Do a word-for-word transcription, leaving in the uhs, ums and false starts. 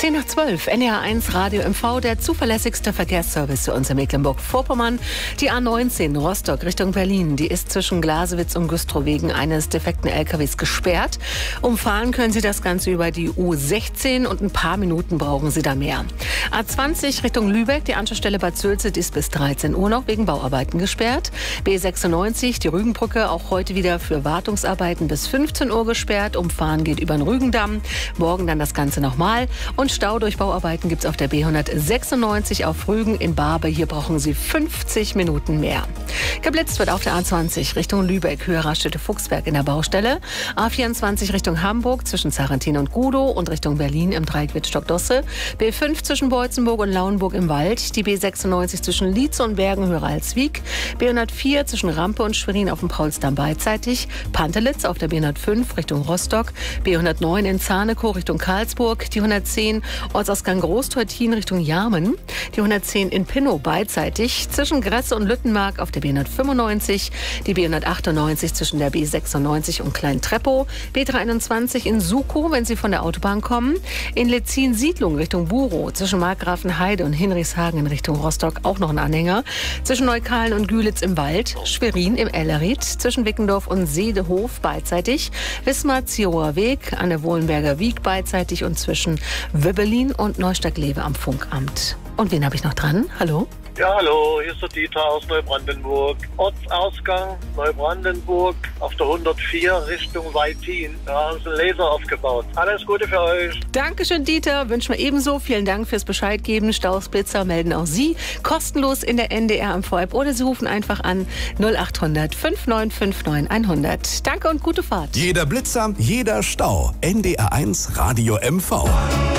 zehn nach zwölf, N D R eins Radio M V, der zuverlässigste Verkehrsservice für uns in Mecklenburg-Vorpommern. Die A neunzehn Rostock Richtung Berlin, die ist zwischen Glasewitz und Güstrow wegen eines defekten L K Ws gesperrt. Umfahren können Sie das Ganze über die U sechzehn und ein paar Minuten brauchen Sie da mehr. A zwanzig Richtung Lübeck, die Anschlussstelle Bad Sülze, die ist bis dreizehn Uhr noch wegen Bauarbeiten gesperrt. B sechsundneunzig, die Rügenbrücke, auch heute wieder für Wartungsarbeiten bis fünfzehn Uhr gesperrt. Umfahren geht über den Rügendamm. Morgen dann das Ganze nochmal. Und Stau durch Bauarbeiten gibt es auf der B hundertsechsundneunzig auf Rügen in Barbe. Hier brauchen Sie fünfzig Minuten mehr. Geblitzt wird auf der A zwanzig Richtung Lübeck, Höhe Raststätte-Fuchsberg in der Baustelle. A vierundzwanzig Richtung Hamburg zwischen Sarrentin und Gudow und Richtung Berlin im Dreieck Wittstock-Dosse. B fünf zwischen Beutzenburg und Lauenburg im Wald. Die B sechsundneunzig zwischen Lietze und Bergen, Höhe Ralswiek. B hundertvier zwischen Rampe und Schwerin auf dem Paulsdamm beidseitig. Pantelitz auf der B hundertfünf Richtung Rostock. B hundertneun in Zarnekow Richtung Karlsburg. Die hundertzehn Ortsausgang Großteutin Richtung Jarmen. Die hundertzehn in Pinnow beidseitig. Zwischen Gresse und Lüttenmark auf der B hundertfünfundneunzig. Die B hundertachtundneunzig zwischen der B sechsundneunzig und Klein-Treppow. B dreiundzwanzig in Sukow, wenn Sie von der Autobahn kommen. In Letzin-Siedlung Richtung Burow. Zwischen Markgrafenheide und Hinrichshagen in Richtung Rostock auch noch ein Anhänger. Zwischen Neukalen und Gülitz im Wald. Schwerin im Ellerried. Zwischen Wickendorf und Seedehof beidseitig. Wismar-Zierower Weg an der Wohlenberger Wiek beidseitig und zwischen Wöbbelin und Neustadt-Lewe am Funkamt. Und wen habe ich noch dran? Hallo? Ja, hallo, hier ist der Dieter aus Neubrandenburg. Ortsausgang Neubrandenburg auf der hundertvier Richtung Weitin. Da haben sie einen Laser aufgebaut. Alles Gute für euch. Dankeschön, Dieter. Wünschen wir ebenso. Vielen Dank fürs Bescheid geben. Staus, Blitzer melden auch Sie kostenlos in der N D R M V-App oder Sie rufen einfach an null acht hundert fünf neun fünf neun hundert. Danke und gute Fahrt. Jeder Blitzer, jeder Stau. N D R eins Radio M V.